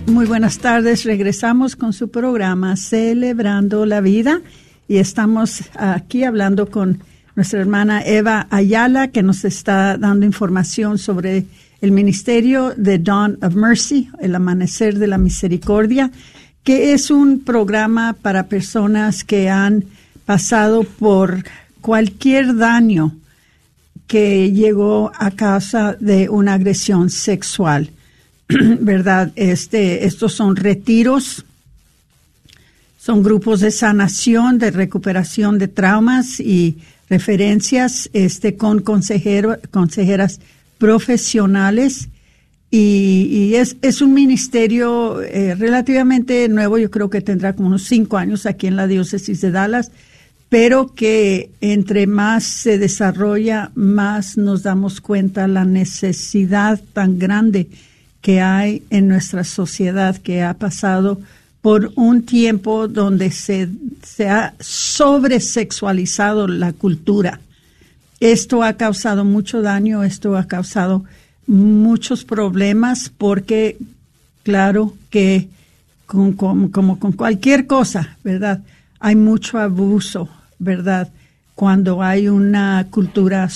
Muy buenas tardes. Regresamos con su programa Celebrando la Vida y estamos aquí hablando con nuestra hermana Eva Ayala, que nos está dando información sobre el ministerio de Dawn of Mercy, el Amanecer de la Misericordia, que es un programa para personas que han pasado por cualquier daño que llegó a causa de una agresión sexual. ¿Verdad? Estos son retiros, son grupos de sanación, de recuperación de traumas y referencias con consejeras profesionales y es un ministerio relativamente nuevo. Yo creo que tendrá como unos 5 años aquí en la diócesis de Dallas, pero que entre más se desarrolla, más nos damos cuenta la necesidad tan grande que hay en nuestra sociedad, que ha pasado por un tiempo donde se ha sobresexualizado la cultura. Esto ha causado mucho daño, esto ha causado muchos problemas, porque claro que como con cualquier cosa, ¿verdad? Hay mucho abuso, ¿verdad? Cuando hay una cultura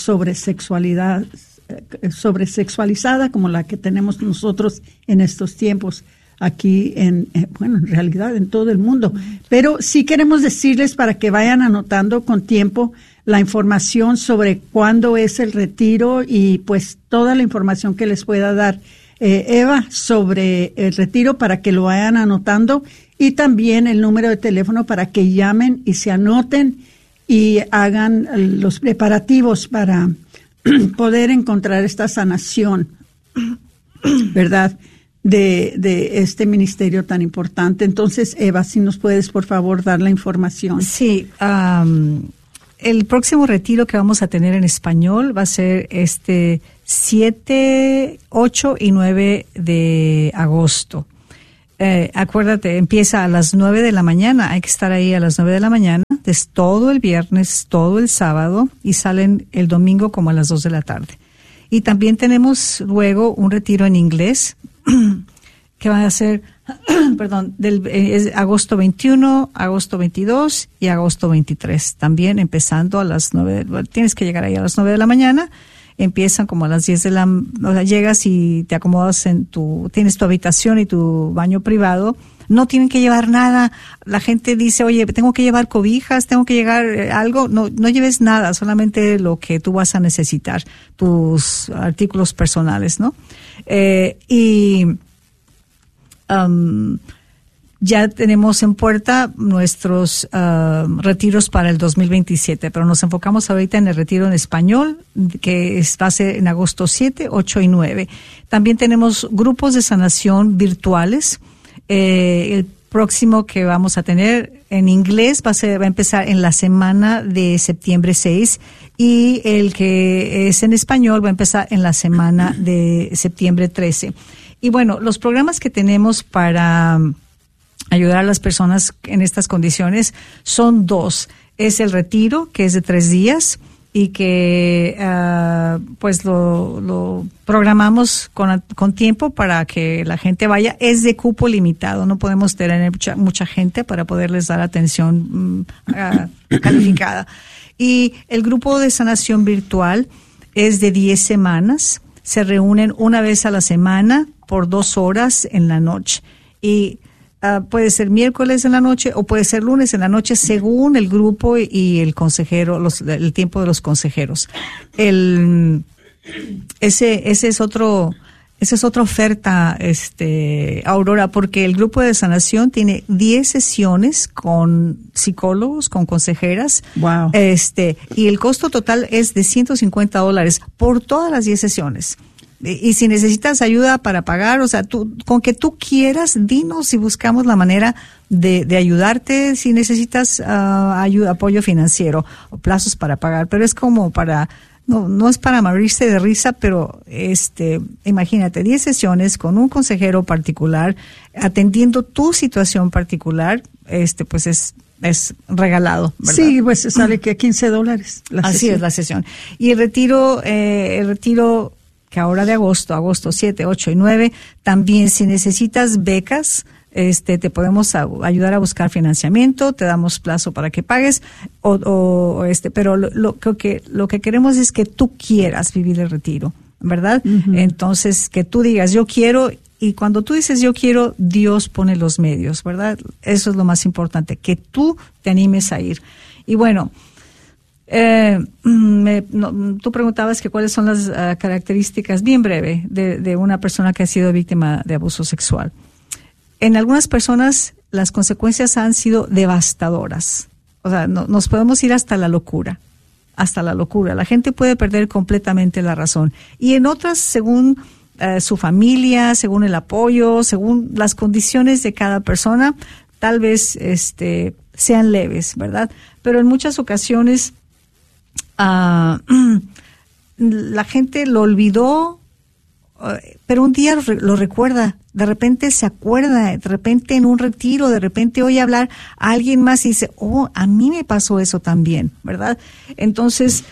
sobresexualizada como la que tenemos nosotros en estos tiempos aquí en realidad en todo el mundo. Pero sí queremos decirles para que vayan anotando con tiempo la información sobre cuándo es el retiro y pues toda la información que les pueda dar Eva sobre el retiro para que lo vayan anotando, y también el número de teléfono para que llamen y se anoten y hagan los preparativos para poder encontrar esta sanación, ¿verdad?, de este ministerio tan importante. Entonces, Eva, si nos puedes, por favor, dar la información. Sí, el próximo retiro que vamos a tener en español va a ser 7, 8 y 9 de agosto. Acuérdate, empieza a las 9 de la mañana, hay que estar ahí a las 9 de la mañana, es todo el viernes, todo el sábado, y salen el domingo como a las 2 de la tarde. Y también tenemos luego un retiro en inglés, que va a ser, es agosto 21, agosto 22 y agosto 23, también empezando a las 9, tienes que llegar ahí a las 9 de la mañana, empiezan como a las 10 de la, o sea, llegas y te acomodas tienes tu habitación y tu baño privado. No tienen que llevar nada. La gente dice, oye, tengo que llevar cobijas, tengo que llevar algo. No lleves nada, solamente lo que tú vas a necesitar, tus artículos personales, ¿no? Ya tenemos en puerta nuestros retiros para el 2027, pero nos enfocamos ahorita en el retiro en español, que va a ser en agosto 7, 8 y 9. También tenemos grupos de sanación virtuales. El próximo que vamos a tener en inglés va a empezar en la semana de septiembre 6, y el que es en español va a empezar en la semana de septiembre 13. Y bueno, los programas que tenemos para ayudar a las personas en estas condiciones son 2. Es el retiro, que es de 3 días, y que pues lo programamos con tiempo para que la gente vaya. Es de cupo limitado, no podemos tener mucha gente para poderles dar atención calificada. Y el grupo de sanación virtual es de 10 semanas, se reúnen una vez a la semana por 2 horas en la noche, y puede ser miércoles en la noche o puede ser lunes en la noche, según el grupo y el consejero, el tiempo de los consejeros. Esa es otra oferta, Aurora, porque el grupo de sanación tiene 10 sesiones con psicólogos, con consejeras. Wow. Y el costo total es de $150 por todas las 10 sesiones. Y si necesitas ayuda para pagar, o sea, con que tú quieras, dinos y buscamos la manera de ayudarte si necesitas apoyo financiero o plazos para pagar. Pero es como no es para morirse de risa, pero imagínate, 10 sesiones con un consejero particular, atendiendo tu situación particular, pues es regalado, ¿verdad? Sí, pues se sale que $15 la Así sesión. es la sesión. Y el retiro que ahora de agosto 7, 8 y 9, también si necesitas becas, te podemos ayudar a buscar financiamiento, te damos plazo para que pagues, pero lo que queremos es que tú quieras vivir el retiro, ¿verdad? Uh-huh. Entonces, que tú digas, yo quiero, y cuando tú dices yo quiero, Dios pone los medios, ¿verdad? Eso es lo más importante, que tú te animes a ir. Y bueno, tú preguntabas que cuáles son las características, bien breve, de una persona que ha sido víctima de abuso sexual. En algunas personas las consecuencias han sido devastadoras. O sea, nos podemos ir hasta la locura. La gente puede perder completamente la razón. Y en otras, según su familia, según el apoyo, según las condiciones de cada persona, tal vez sean leves, ¿verdad? Pero en muchas ocasiones la gente lo olvidó, pero un día lo recuerda, de repente se acuerda, de repente en un retiro, de repente oye hablar a alguien más y dice, a mí me pasó eso también, ¿verdad? Entonces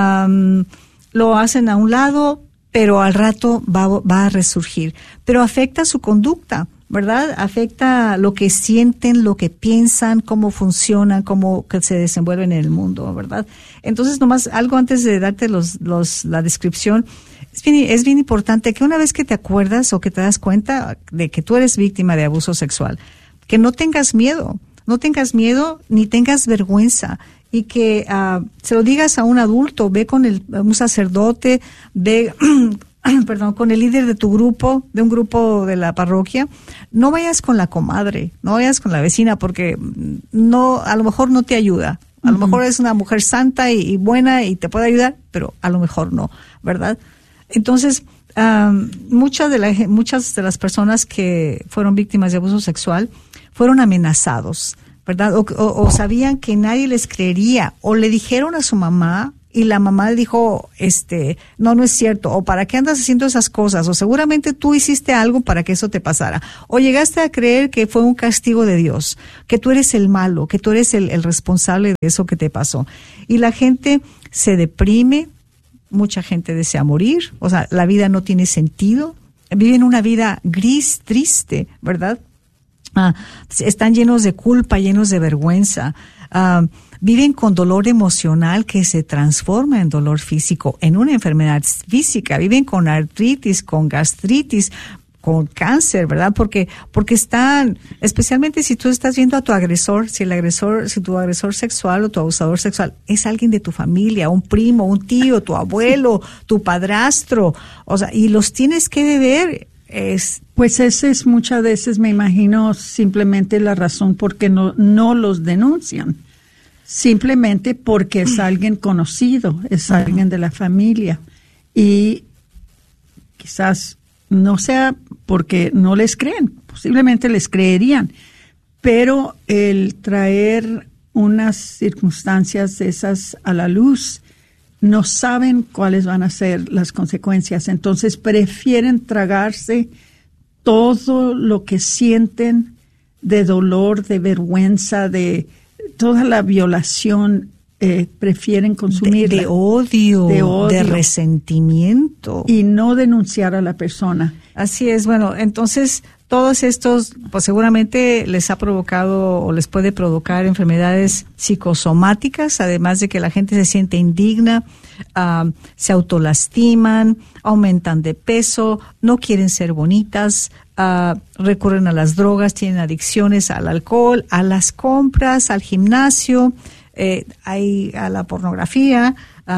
lo hacen a un lado, pero al rato va a resurgir, pero afecta su conducta, ¿verdad? Afecta lo que sienten, lo que piensan, cómo funcionan, cómo que se desenvuelven en el mundo, ¿verdad? Entonces, nomás algo antes de darte la descripción, es bien importante que una vez que te acuerdas o que te das cuenta de que tú eres víctima de abuso sexual, que no tengas miedo ni tengas vergüenza, y que se lo digas a un adulto, ve con un sacerdote, ve con el líder de tu grupo, de un grupo de la parroquia. No vayas con la comadre, no vayas con la vecina, porque a lo mejor no te ayuda. A lo mejor es una mujer santa y buena y te puede ayudar, pero a lo mejor no, ¿verdad? Entonces, muchas de las personas que fueron víctimas de abuso sexual fueron amenazados, ¿verdad? O sabían que nadie les creería, o le dijeron a su mamá y la mamá le dijo, no es cierto, o ¿para qué andas haciendo esas cosas? O seguramente tú hiciste algo para que eso te pasara. O llegaste a creer que fue un castigo de Dios, que tú eres el malo, que tú eres el responsable de eso que te pasó. Y la gente se deprime, mucha gente desea morir, o sea, la vida no tiene sentido, viven una vida gris, triste, ¿verdad? Están llenos de culpa, llenos de vergüenza, viven con dolor emocional que se transforma en dolor físico, en una enfermedad física, viven con artritis, con gastritis, con cáncer, ¿verdad? Porque están, especialmente si tú estás viendo a tu agresor, si tu agresor sexual o tu abusador sexual es alguien de tu familia, un primo, un tío, tu abuelo, tu padrastro, o sea, y los tienes que ver. Pues esa es muchas veces, me imagino, simplemente la razón por qué no los denuncian. Simplemente porque es alguien conocido, es alguien de la familia. Y quizás no sea porque no les creen, posiblemente les creerían. Pero el traer unas circunstancias de esas a la luz, no saben cuáles van a ser las consecuencias, entonces prefieren tragarse todo lo que sienten de dolor, de vergüenza, de toda la violación, prefieren consumirla. De odio, de resentimiento. Y no denunciar a la persona. Así es, bueno, entonces todos estos, pues seguramente les ha provocado o les puede provocar enfermedades psicosomáticas, además de que la gente se siente indigna, se autolastiman, aumentan de peso, no quieren ser bonitas, recurren a las drogas, tienen adicciones al alcohol, a las compras, al gimnasio, a la pornografía,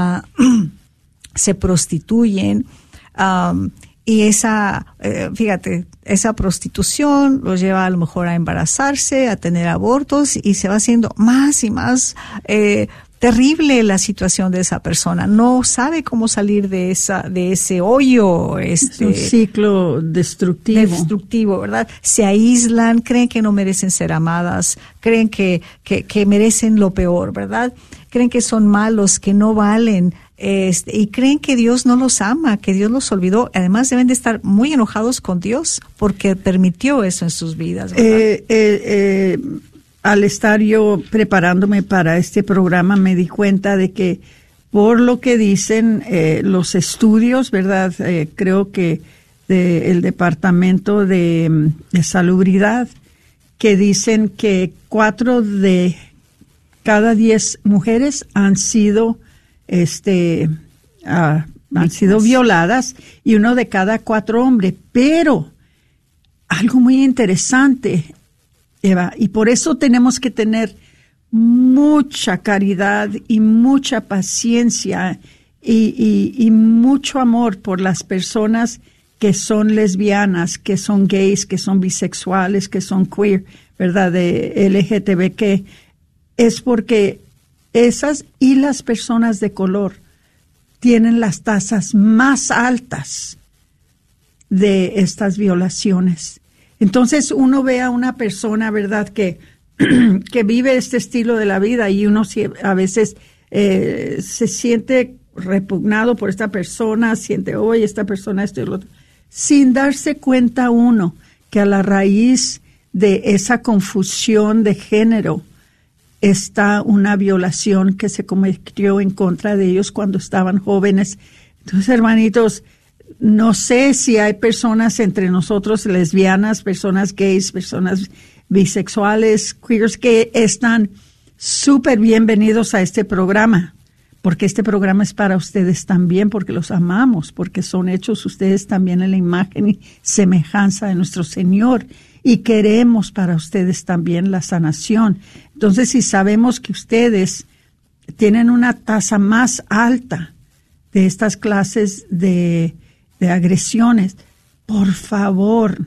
se prostituyen, y esa prostitución los lleva a lo mejor a embarazarse, a tener abortos, y se va haciendo más y más terrible la situación de esa persona. No sabe cómo salir de ese hoyo. Es un ciclo destructivo, ¿verdad? Se aíslan, creen que no merecen ser amadas, creen que merecen lo peor, ¿verdad? Creen que son malos, que no valen, y creen que Dios no los ama, que Dios los olvidó. Además deben de estar muy enojados con Dios porque permitió eso en sus vidas, ¿verdad? Al estar yo preparándome para este programa me di cuenta de que por lo que dicen los estudios, ¿verdad? Creo que del Departamento de Salubridad, que dicen que 4 de cada 10 mujeres han sido violadas y 1 de cada 4 hombres. Pero algo muy interesante, Eva, y por eso tenemos que tener mucha caridad y mucha paciencia y mucho amor por las personas que son lesbianas, que son gays, que son bisexuales, que son queer, ¿verdad? De LGTB, es porque esas y las personas de color tienen las tasas más altas de estas violaciones. Entonces uno ve a una persona, ¿verdad?, que vive este estilo de la vida y uno a veces se siente repugnado por esta persona, siente, oye, esta persona esto y lo otro, sin darse cuenta uno que a la raíz de esa confusión de género está una violación que se cometió en contra de ellos cuando estaban jóvenes. Entonces, hermanitos, no sé si hay personas entre nosotros lesbianas, personas gays, personas bisexuales, queers, que están súper bienvenidos a este programa, porque este programa es para ustedes también, porque los amamos, porque son hechos ustedes también en la imagen y semejanza de nuestro Señor, y queremos para ustedes también la sanación. Entonces, si sabemos que ustedes tienen una tasa más alta de estas clases de agresiones, por favor,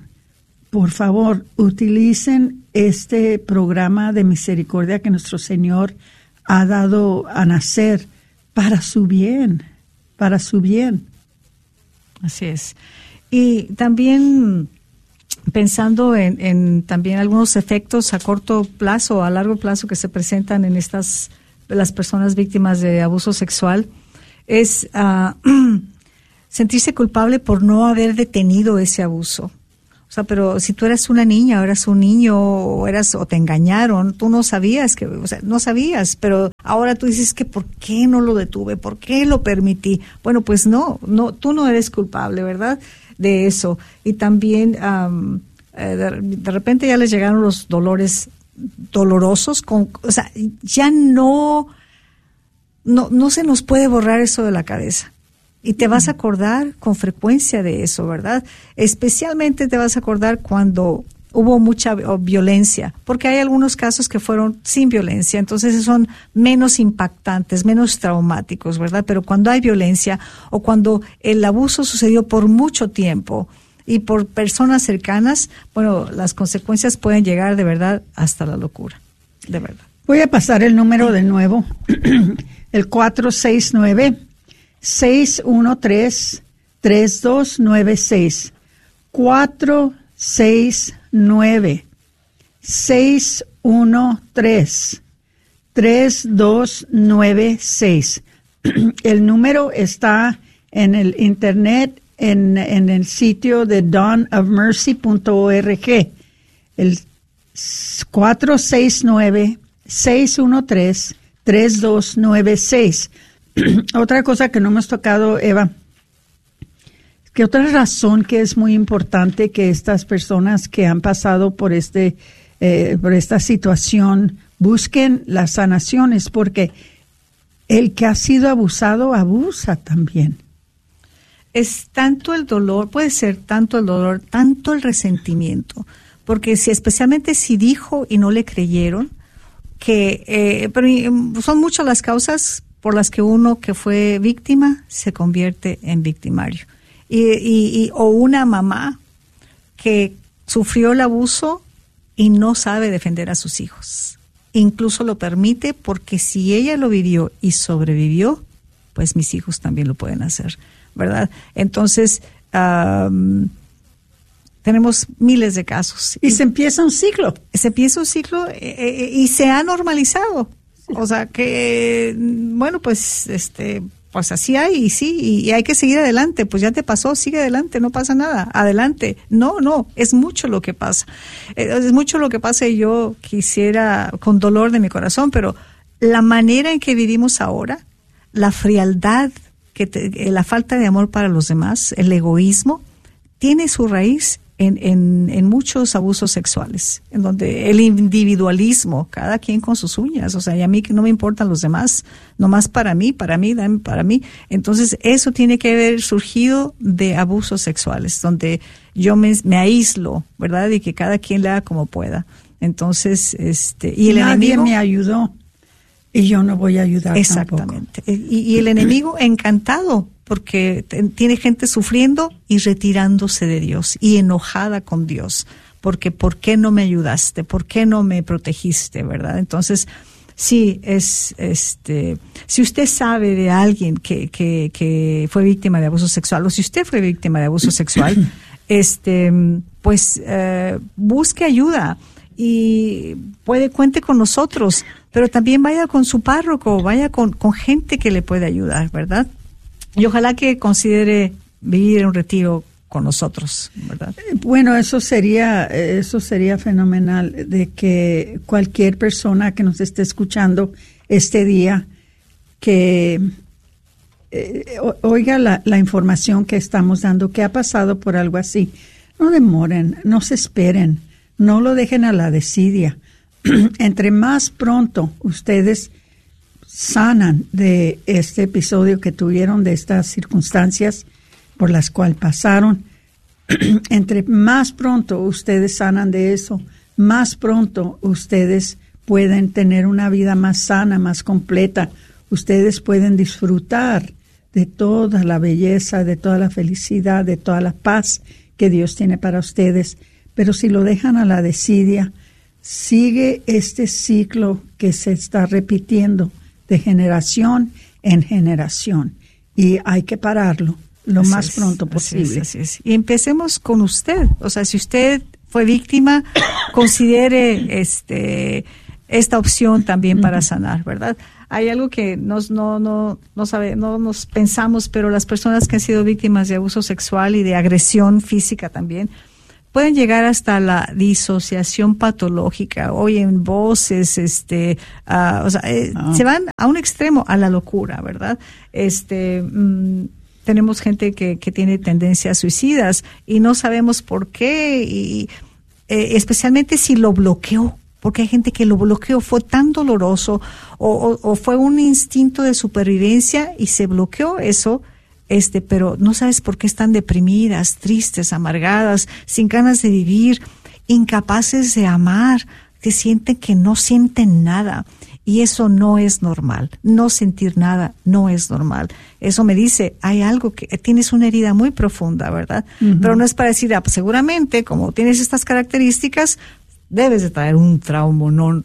utilicen este programa de misericordia que nuestro Señor ha dado a nacer para su bien, para su bien. Así es. Y también pensando en también algunos efectos a corto plazo o a largo plazo que se presentan en las personas víctimas de abuso sexual, es sentirse culpable por no haber detenido ese abuso. O sea, pero si tú eras una niña o eras un niño o te engañaron, tú no sabías no sabías, pero ahora tú dices que ¿por qué no lo detuve? ¿Por qué lo permití? Bueno, pues no, tú no eres culpable, ¿verdad?, de eso. Y también de repente ya les llegaron los dolores dolorosos, ya no se nos puede borrar eso de la cabeza. Y te vas a acordar con frecuencia de eso, ¿verdad? Especialmente te vas a acordar cuando hubo mucha violencia, porque hay algunos casos que fueron sin violencia, entonces son menos impactantes, menos traumáticos, ¿verdad? Pero cuando hay violencia o cuando el abuso sucedió por mucho tiempo y por personas cercanas, bueno, las consecuencias pueden llegar de verdad hasta la locura, de verdad. Voy a pasar el número de nuevo, el 469-613-3296, 469-613-3296. El número está en el internet, en el sitio de dawnofmercy.org. El 469-613-3296. Otra cosa que no hemos tocado, Eva, que otra razón que es muy importante que estas personas que han pasado por esta situación busquen las sanaciones, porque el que ha sido abusado abusa también. Es tanto el dolor, puede ser tanto el dolor, tanto el resentimiento, porque especialmente si dijo y no le creyeron, pero son muchas las causas por las que uno que fue víctima se convierte en victimario. O una mamá que sufrió el abuso y no sabe defender a sus hijos. Incluso lo permite porque si ella lo vivió y sobrevivió, pues mis hijos también lo pueden hacer, ¿verdad? Entonces, tenemos miles de casos. Y se empieza un ciclo. Y se ha normalizado. O sea que, bueno, pues así hay, y sí, y hay que seguir adelante. Pues ya te pasó, sigue adelante, no pasa nada, adelante. No, es mucho lo que pasa. Es mucho lo que pasa y yo quisiera, con dolor de mi corazón, pero la manera en que vivimos ahora, la frialdad, la falta de amor para los demás, el egoísmo, tiene su raíz en muchos abusos sexuales, en donde el individualismo, cada quien con sus uñas, o sea, y a mí que no me importan los demás, nomás para mí, dame para mí. Entonces, eso tiene que haber surgido de abusos sexuales, donde yo me aíslo, ¿verdad? Y que cada quien le haga como pueda. Entonces, y el Nadie enemigo me ayudó y yo no voy a ayudar exactamente. tampoco. Y el enemigo encantado, porque tiene gente sufriendo y retirándose de Dios y enojada con Dios, porque ¿por qué no me ayudaste? ¿Por qué no me protegiste? ¿Verdad? Entonces, sí, si usted sabe de alguien que fue víctima de abuso sexual, o si usted fue víctima de abuso sexual, pues busque ayuda y cuente con nosotros, pero también vaya con su párroco, vaya con gente que le puede ayudar, ¿verdad? Y ojalá que considere vivir en un retiro con nosotros, ¿verdad? Bueno, eso sería fenomenal, de que cualquier persona que nos esté escuchando este día, que oiga la información que estamos dando, que ha pasado por algo así. No demoren, no se esperen, no lo dejen a la desidia. Entre más pronto ustedes sanan de este episodio que tuvieron, de estas circunstancias por las cuales pasaron, entre más pronto ustedes sanan de eso, más pronto ustedes pueden tener una vida más sana, más completa. Ustedes pueden disfrutar de toda la belleza, de toda la felicidad, de toda la paz que Dios tiene para ustedes. Pero si lo dejan a la desidia, sigue este ciclo que se está repitiendo de generación en generación, y hay que pararlo lo más pronto posible. Así es. Y empecemos con usted. O sea, si usted fue víctima, considere esta opción también para sanar, ¿verdad? Hay algo que no nos pensamos, pero las personas que han sido víctimas de abuso sexual y de agresión física también pueden llegar hasta la disociación patológica, oyen voces, se van a un extremo, a la locura, ¿verdad? Tenemos gente que tiene tendencias suicidas y no sabemos por qué, y especialmente si lo bloqueó, porque hay gente que lo bloqueó, fue tan doloroso o fue un instinto de supervivencia y se bloqueó eso. Pero no sabes por qué están deprimidas, tristes, amargadas, sin ganas de vivir, incapaces de amar, que sienten que no sienten nada. Y eso no es normal. No sentir nada no es normal. Eso me dice, hay algo que tienes una herida muy profunda, ¿verdad? Uh-huh. Pero no es para decir, pues seguramente, como tienes estas características, debes de traer un trauma. No.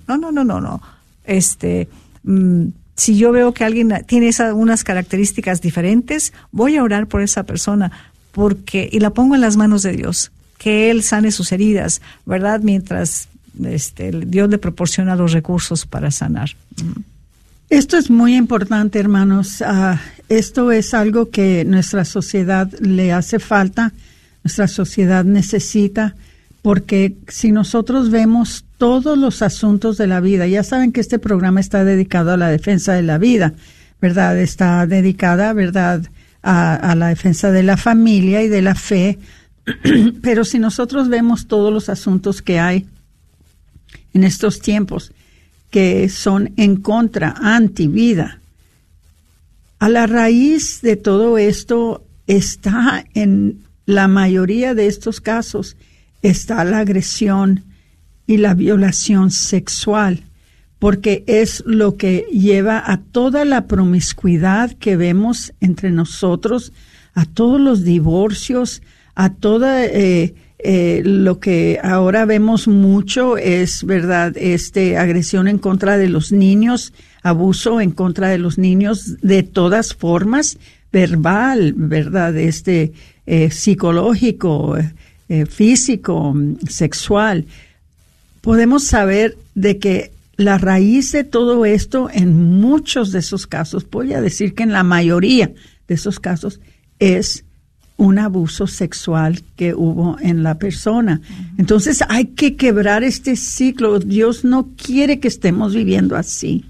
Si yo veo que alguien tiene unas características diferentes, voy a orar por esa persona y la pongo en las manos de Dios, que Él sane sus heridas, ¿verdad? Mientras Dios le proporciona los recursos para sanar. Esto es muy importante, hermanos. Esto es algo que nuestra sociedad le hace falta, nuestra sociedad necesita, porque si nosotros vemos todos los asuntos de la vida, ya saben que este programa está dedicado a la defensa de la vida, ¿verdad? Está dedicada, ¿verdad?, a la defensa de la familia y de la fe. Pero si nosotros vemos todos los asuntos que hay en estos tiempos que son en contra, anti-vida, a la raíz de todo esto está, en la mayoría de estos casos, está la agresión y la violación sexual, porque es lo que lleva a toda la promiscuidad que vemos entre nosotros, a todos los divorcios, a toda lo que ahora vemos mucho es, ¿verdad?, agresión en contra de los niños, abuso en contra de los niños de todas formas, verbal, ¿verdad?, psicológico, físico, sexual. Podemos saber de que la raíz de todo esto, en muchos de esos casos, voy a decir que en la mayoría de esos casos, es un abuso sexual que hubo en la persona. Entonces hay que quebrar este ciclo. Dios no quiere que estemos viviendo así.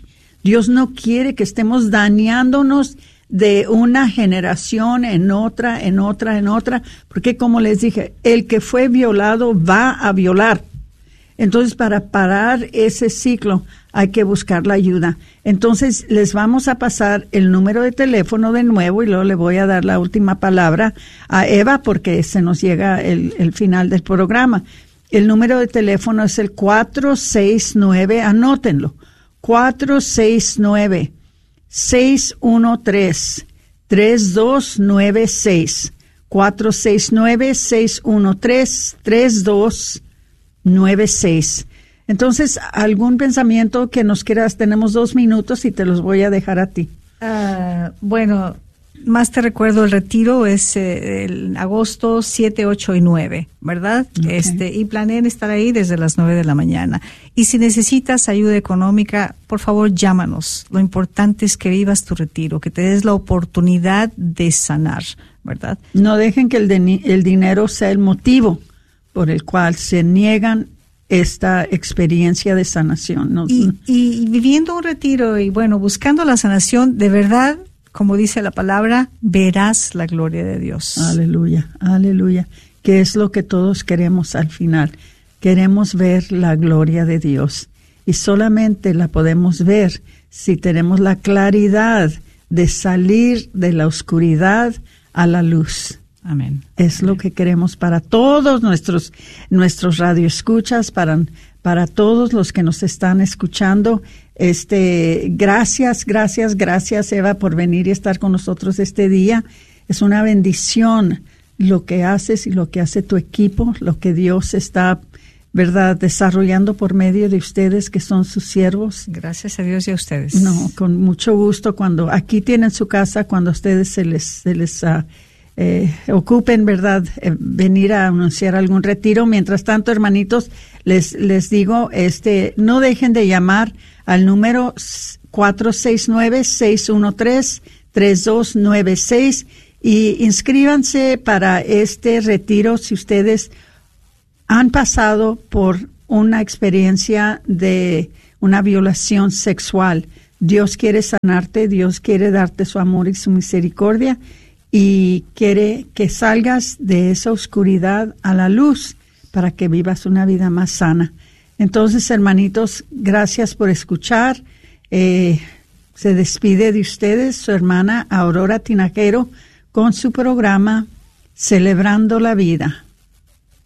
Dios no quiere que estemos dañándonos de una generación en otra, porque como les dije, el que fue violado va a violar. Entonces, para parar ese ciclo hay que buscar la ayuda. Entonces, les vamos a pasar el número de teléfono de nuevo y luego le voy a dar la última palabra a Eva porque se nos llega el final del programa. El número de teléfono es el 469, anótenlo, 469-613-3296, 469-613-3296. Entonces, ¿algún pensamiento que nos quieras? Tenemos 2 minutos y te los voy a dejar a ti. Bueno, más te recuerdo, el retiro es el agosto 7, 8 y 9, ¿verdad? Okay. Y planeen estar ahí desde las 9 de la mañana. Y si necesitas ayuda económica, por favor, llámanos. Lo importante es que vivas tu retiro, que te des la oportunidad de sanar, ¿verdad? No dejen que el dinero sea el motivo por el cual se niegan esta experiencia de sanación, ¿no? Y viviendo un retiro y, bueno, buscando la sanación, de verdad, como dice la palabra, verás la gloria de Dios. Aleluya, aleluya. Que es lo que todos queremos al final. Queremos ver la gloria de Dios. Y solamente la podemos ver si tenemos la claridad de salir de la oscuridad a la luz. Amén. Es lo que queremos para todos nuestros radioescuchas, para todos los que nos están escuchando. Gracias, Eva, por venir y estar con nosotros este día. Es una bendición lo que haces y lo que hace tu equipo, lo que Dios está, ¿verdad?, desarrollando por medio de ustedes, que son sus siervos. Gracias a Dios y a ustedes. No, con mucho gusto. Cuando aquí tienen su casa, cuando a ustedes se les ocupen, ¿verdad?, venir a anunciar algún retiro. Mientras tanto, hermanitos, les digo, no dejen de llamar al número 469-613-3296 y inscríbanse para este retiro si ustedes han pasado por una experiencia de una violación sexual. Dios quiere sanarte, Dios quiere darte su amor y su misericordia, y quiere que salgas de esa oscuridad a la luz para que vivas una vida más sana. Entonces, hermanitos, gracias por escuchar. Se despide de ustedes su hermana Aurora Tinajero con su programa Celebrando la Vida.